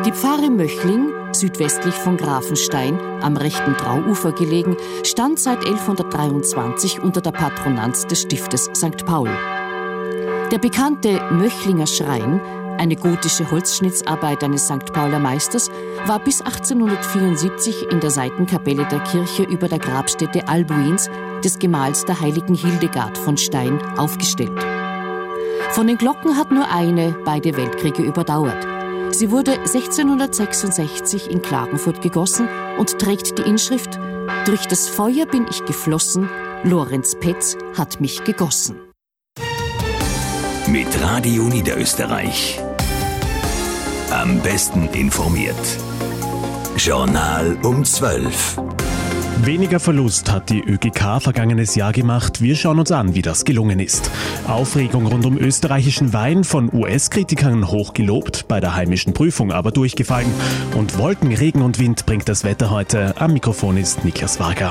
Die Pfarre Möchling, südwestlich von Grafenstein, am rechten Trauufer gelegen, stand seit 1123 unter der Patronanz des Stiftes St. Paul. Der bekannte Möchlinger Schrein, eine gotische Holzschnittsarbeit eines St. Pauler Meisters, war bis 1874 in der Seitenkapelle der Kirche über der Grabstätte Albuins, des Gemahls der heiligen Hildegard von Stein, aufgestellt. Von den Glocken hat nur eine beide Weltkriege überdauert. Sie wurde 1666 in Klagenfurt gegossen und trägt die Inschrift: Durch das Feuer bin ich geflossen, Lorenz Petz hat mich gegossen. Mit Radio Niederösterreich. Am besten informiert. Journal um 12. Weniger Verlust hat die ÖGK vergangenes Jahr gemacht. Wir schauen uns an, wie das gelungen ist. Aufregung rund um österreichischen Wein, von US-Kritikern hochgelobt, bei der heimischen Prüfung aber durchgefallen. Und Wolken, Regen und Wind bringt das Wetter heute. Am Mikrofon ist Niklas Varga.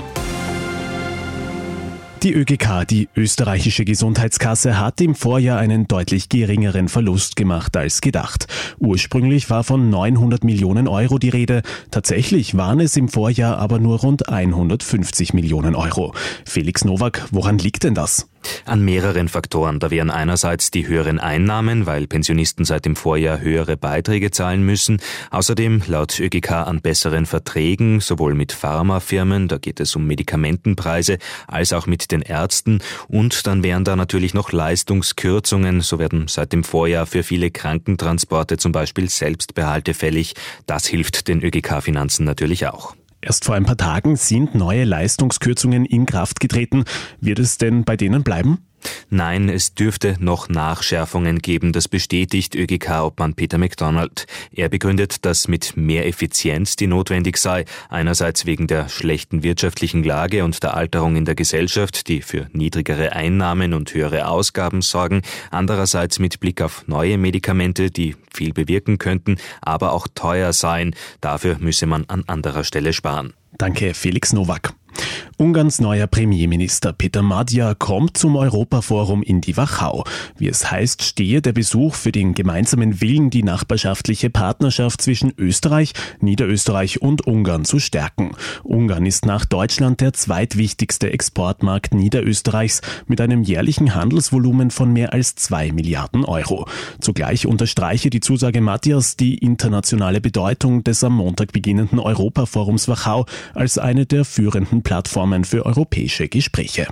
Die ÖGK, die österreichische Gesundheitskasse, hat im Vorjahr einen deutlich geringeren Verlust gemacht als gedacht. Ursprünglich war von 900 Millionen Euro die Rede. Tatsächlich waren es im Vorjahr aber nur rund 150 Millionen Euro. Felix Nowak, woran liegt denn das? An mehreren Faktoren. Da wären einerseits die höheren Einnahmen, weil Pensionisten seit dem Vorjahr höhere Beiträge zahlen müssen. Außerdem laut ÖGK an besseren Verträgen, sowohl mit Pharmafirmen, da geht es um Medikamentenpreise, als auch mit den Ärzten. Und dann wären da natürlich noch Leistungskürzungen. So werden seit dem Vorjahr für viele Krankentransporte zum Beispiel Selbstbehalte fällig. Das hilft den ÖGK-Finanzen natürlich auch. Erst vor ein paar Tagen sind neue Leistungskürzungen in Kraft getreten. Wird es denn bei denen bleiben? Nein, es dürfte noch Nachschärfungen geben, das bestätigt ÖGK-Obmann Peter McDonald. Er begründet, dass mit mehr Effizienz die notwendig sei, einerseits wegen der schlechten wirtschaftlichen Lage und der Alterung in der Gesellschaft, die für niedrigere Einnahmen und höhere Ausgaben sorgen, andererseits mit Blick auf neue Medikamente, die viel bewirken könnten, aber auch teuer seien. Dafür müsse man an anderer Stelle sparen. Danke, Felix Nowak. Ungarns neuer Premierminister Peter Magyar kommt zum Europaforum in die Wachau. Wie es heißt, stehe der Besuch für den gemeinsamen Willen, die nachbarschaftliche Partnerschaft zwischen Österreich, Niederösterreich und Ungarn zu stärken. Ungarn ist nach Deutschland der zweitwichtigste Exportmarkt Niederösterreichs mit einem jährlichen Handelsvolumen von mehr als 2 Milliarden Euro. Zugleich unterstreiche die Zusage Magyars die internationale Bedeutung des am Montag beginnenden Europaforums Wachau als eine der führenden Plattformen für europäische Gespräche.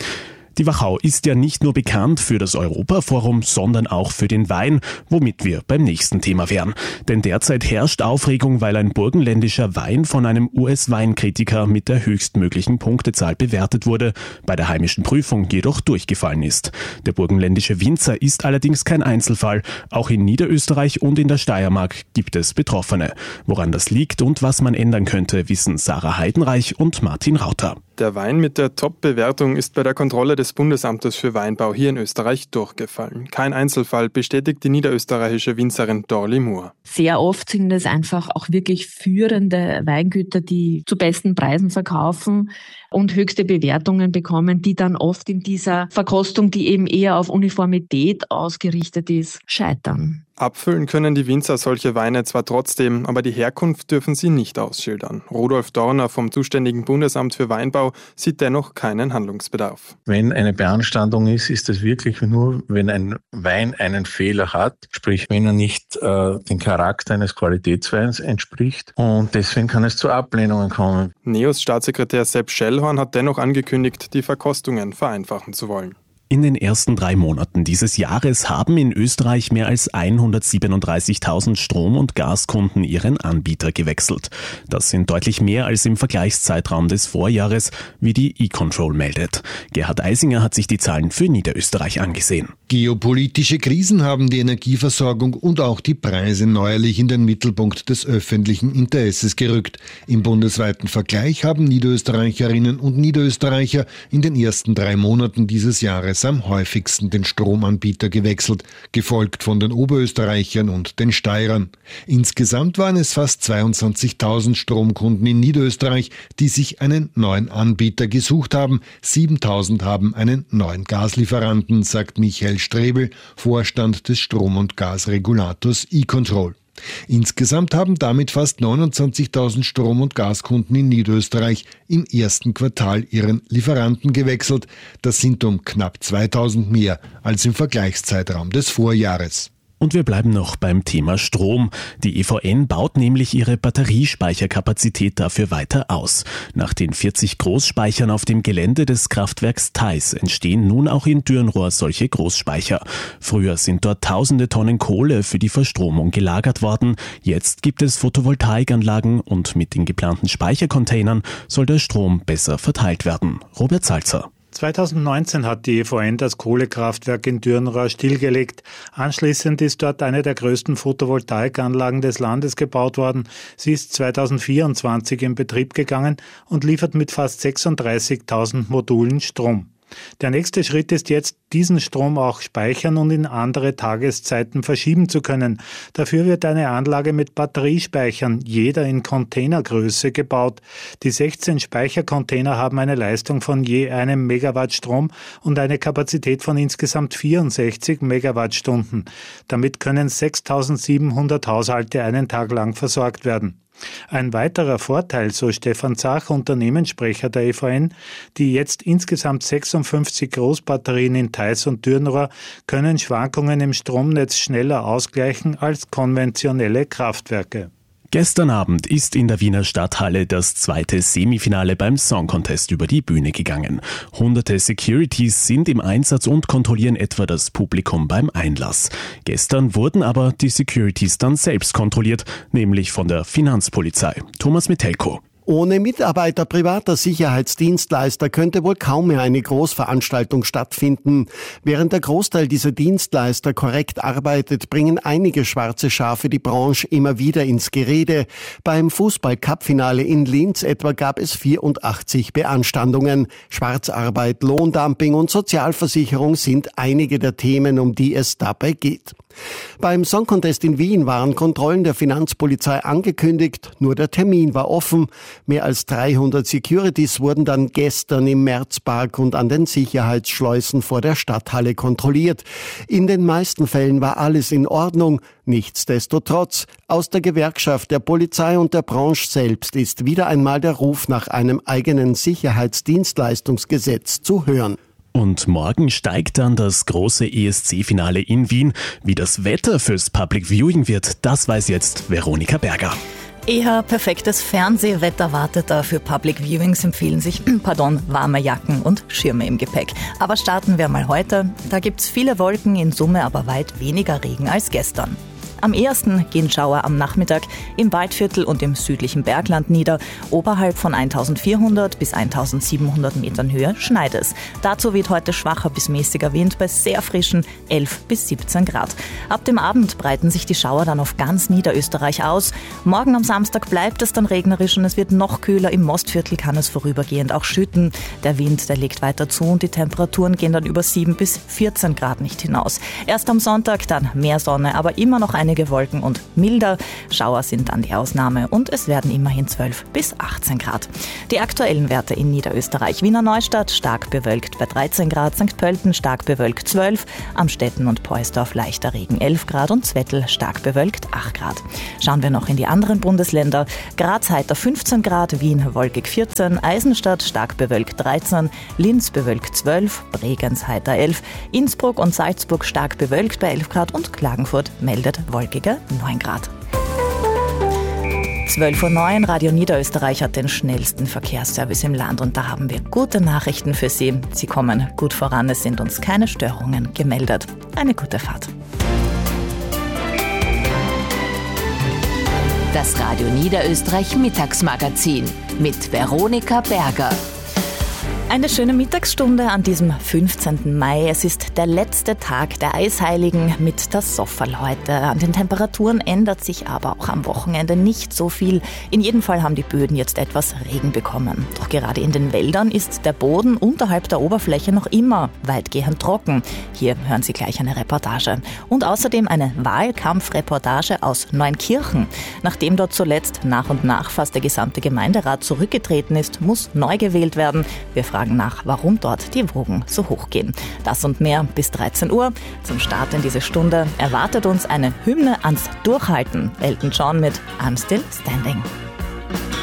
Die Wachau ist ja nicht nur bekannt für das Europaforum, sondern auch für den Wein, womit wir beim nächsten Thema wären. Denn derzeit herrscht Aufregung, weil ein burgenländischer Wein von einem US-Weinkritiker mit der höchstmöglichen Punktezahl bewertet wurde, bei der heimischen Prüfung jedoch durchgefallen ist. Der burgenländische Winzer ist allerdings kein Einzelfall. Auch in Niederösterreich und in der Steiermark gibt es Betroffene. Woran das liegt und was man ändern könnte, wissen Sarah Heidenreich und Martin Rauter. Der Wein mit der Top-Bewertung ist bei der Kontrolle des Bundesamtes für Weinbau hier in Österreich durchgefallen. Kein Einzelfall, bestätigt die niederösterreichische Winzerin Dorli Moore. Sehr oft sind es einfach auch wirklich führende Weingüter, die zu besten Preisen verkaufen und höchste Bewertungen bekommen, die dann oft in dieser Verkostung, die eben eher auf Uniformität ausgerichtet ist, scheitern. Abfüllen können die Winzer solche Weine zwar trotzdem, aber die Herkunft dürfen sie nicht ausschildern. Rudolf Dorner vom zuständigen Bundesamt für Weinbau sieht dennoch keinen Handlungsbedarf. Wenn eine Beanstandung ist, ist es wirklich nur, wenn ein Wein einen Fehler hat, sprich wenn er nicht dem Charakter eines Qualitätsweins entspricht, und deswegen kann es zu Ablehnungen kommen. NEOS Staatssekretär Sepp Schellhorn hat dennoch angekündigt, die Verkostungen vereinfachen zu wollen. In den ersten 3 Monaten dieses Jahres haben in Österreich mehr als 137.000 Strom- und Gaskunden ihren Anbieter gewechselt. Das sind deutlich mehr als im Vergleichszeitraum des Vorjahres, wie die E-Control meldet. Gerhard Eisinger hat sich die Zahlen für Niederösterreich angesehen. Geopolitische Krisen haben die Energieversorgung und auch die Preise neuerlich in den Mittelpunkt des öffentlichen Interesses gerückt. Im bundesweiten Vergleich haben Niederösterreicherinnen und Niederösterreicher in den ersten 3 Monaten dieses Jahres am häufigsten den Stromanbieter gewechselt, gefolgt von den Oberösterreichern und den Steirern. Insgesamt waren es fast 22.000 Stromkunden in Niederösterreich, die sich einen neuen Anbieter gesucht haben. 7.000 haben einen neuen Gaslieferanten, sagt Michael Strebel, Vorstand des Strom- und Gasregulators E-Control. Insgesamt haben damit fast 29.000 Strom- und Gaskunden in Niederösterreich im ersten Quartal ihren Lieferanten gewechselt. Das sind um knapp 2.000 mehr als im Vergleichszeitraum des Vorjahres. Und wir bleiben noch beim Thema Strom. Die EVN baut nämlich ihre Batteriespeicherkapazität dafür weiter aus. Nach den 40 Großspeichern auf dem Gelände des Kraftwerks Theiß entstehen nun auch in Dürnrohr solche Großspeicher. Früher sind dort tausende Tonnen Kohle für die Verstromung gelagert worden. Jetzt gibt es Photovoltaikanlagen und mit den geplanten Speichercontainern soll der Strom besser verteilt werden. Robert Salzer. 2019 hat die EVN das Kohlekraftwerk in Dürnrohr stillgelegt. Anschließend ist dort eine der größten Photovoltaikanlagen des Landes gebaut worden. Sie ist 2024 in Betrieb gegangen und liefert mit fast 36.000 Modulen Strom. Der nächste Schritt ist jetzt, diesen Strom auch speichern und in andere Tageszeiten verschieben zu können. Dafür wird eine Anlage mit Batteriespeichern, jeder in Containergröße, gebaut. Die 16 Speichercontainer haben eine Leistung von je 1 Megawatt Strom und eine Kapazität von insgesamt 64 Megawattstunden. Damit können 6.700 Haushalte einen Tag lang versorgt werden. Ein weiterer Vorteil, so Stefan Zach, Unternehmenssprecher der EVN, die jetzt insgesamt 56 Großbatterien in Theiß und Dürnrohr können Schwankungen im Stromnetz schneller ausgleichen als konventionelle Kraftwerke. Gestern Abend ist in der Wiener Stadthalle das zweite Semifinale beim Song Contest über die Bühne gegangen. Hunderte Securities sind im Einsatz und kontrollieren etwa das Publikum beim Einlass. Gestern wurden aber die Securities dann selbst kontrolliert, nämlich von der Finanzpolizei. Thomas Metelko. Ohne Mitarbeiter privater Sicherheitsdienstleister könnte wohl kaum mehr eine Großveranstaltung stattfinden. Während der Großteil dieser Dienstleister korrekt arbeitet, bringen einige schwarze Schafe die Branche immer wieder ins Gerede. Beim Fußball-Cup-Finale in Linz etwa gab es 84 Beanstandungen. Schwarzarbeit, Lohndumping und Sozialversicherung sind einige der Themen, um die es dabei geht. Beim Song Contest in Wien waren Kontrollen der Finanzpolizei angekündigt, nur der Termin war offen. Mehr als 300 Securities wurden dann gestern im Märzpark und an den Sicherheitsschleusen vor der Stadthalle kontrolliert. In den meisten Fällen war alles in Ordnung. Nichtsdestotrotz, aus der Gewerkschaft der Polizei und der Branche selbst ist wieder einmal der Ruf nach einem eigenen Sicherheitsdienstleistungsgesetz zu hören. Und morgen steigt dann das große ESC-Finale in Wien. Wie das Wetter fürs Public Viewing wird, das weiß jetzt Veronika Berger. Eher perfektes Fernsehwetter wartet da. Für Public Viewings empfehlen sich warme Jacken und Schirme im Gepäck. Aber starten wir mal heute. Da gibt's viele Wolken, in Summe aber weit weniger Regen als gestern. Am ehesten gehen Schauer am Nachmittag im Waldviertel und im südlichen Bergland nieder. Oberhalb von 1400 bis 1700 Metern Höhe schneit es. Dazu weht heute schwacher bis mäßiger Wind bei sehr frischen 11 bis 17 Grad. Ab dem Abend breiten sich die Schauer dann auf ganz Niederösterreich aus. Morgen am Samstag bleibt es dann regnerisch und es wird noch kühler. Im Mostviertel kann es vorübergehend auch schütten. Der Wind, der legt weiter zu und die Temperaturen gehen dann über 7 bis 14 Grad nicht hinaus. Erst am Sonntag dann mehr Sonne, aber immer noch einige Wolken und milder. Schauer sind dann die Ausnahme und es werden immerhin 12 bis 18 Grad. Die aktuellen Werte in Niederösterreich: Wiener Neustadt stark bewölkt bei 13 Grad, St. Pölten stark bewölkt 12, Amstetten und Poisdorf leichter Regen 11 Grad und Zwettl stark bewölkt 8 Grad. Schauen wir noch in die anderen Bundesländer. Graz heiter 15 Grad, Wien wolkig 14, Eisenstadt stark bewölkt 13, Linz bewölkt 12, Bregenz heiter 11, Innsbruck und Salzburg stark bewölkt bei 11 Grad und Klagenfurt meldet wolkige 9 Grad. 12:09 Uhr, Radio Niederösterreich hat den schnellsten Verkehrsservice im Land und da haben wir gute Nachrichten für Sie. Sie kommen gut voran, es sind uns keine Störungen gemeldet. Eine gute Fahrt. Das Radio Niederösterreich Mittagsmagazin mit Veronika Berger. Eine schöne Mittagsstunde an diesem 15. Mai. Es ist der letzte Tag der Eisheiligen mit der Sofferl heute. An den Temperaturen ändert sich aber auch am Wochenende nicht so viel. In jedem Fall haben die Böden jetzt etwas Regen bekommen. Doch gerade in den Wäldern ist der Boden unterhalb der Oberfläche noch immer weitgehend trocken. Hier hören Sie gleich eine Reportage. Und außerdem eine Wahlkampfreportage aus Neunkirchen. Nachdem dort zuletzt nach und nach fast der gesamte Gemeinderat zurückgetreten ist, muss neu gewählt werden. Wir fragen fragen nach, warum dort die Wogen so hoch gehen. Das und mehr bis 13 Uhr. Zum Start in diese Stunde erwartet uns eine Hymne ans Durchhalten. Elton John mit I'm Still Standing.